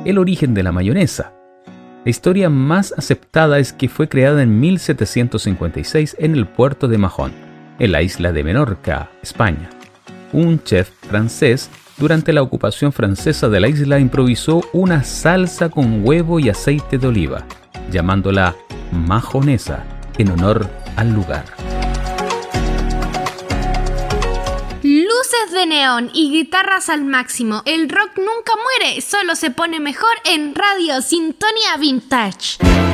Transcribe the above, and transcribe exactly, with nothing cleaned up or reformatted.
el origen de la mayonesa. La historia más aceptada es que fue creada en mil setecientos cincuenta y seis en el puerto de Mahón, en la isla de Menorca, España. Un chef francés, durante la ocupación francesa de la isla, improvisó una salsa con huevo y aceite de oliva, llamándola majonesa, en honor al lugar. Luces de neón y guitarras al máximo. El rock nunca muere, solo se pone mejor en Radio Sintonía Vintage.